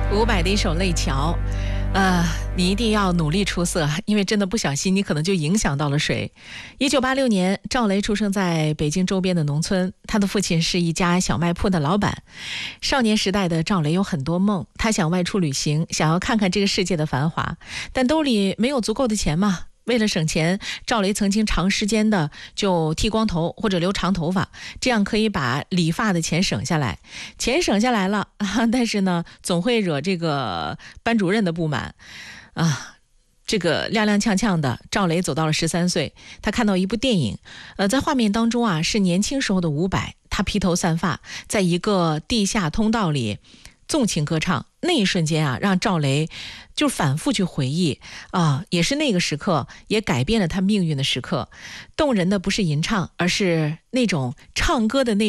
伍佰的一首《泪桥》，你一定要努力出色，因为真的不小心，你可能就影响到了谁。1986年，赵雷出生在北京周边的农村，他的父亲是一家小卖铺的老板。少年时代的赵雷有很多梦，他想外出旅行，想要看看这个世界的繁华，但兜里没有足够的钱嘛。为了省钱，赵雷曾经长时间的就剃光头或者留长头发，这样可以把理发的钱省下来。钱省下来了，但是呢，总会惹这个班主任的不满啊。这个踉踉跄跄的赵雷走到了13岁，他看到一部电影，在画面当中啊，是年轻时候的伍佰，他披头散发，在一个地下通道里纵情歌唱。那一瞬间啊，让赵雷就反复去回忆啊，也是那个时刻，也改变了他命运的时刻。动人的不是吟唱，而是那种唱歌的那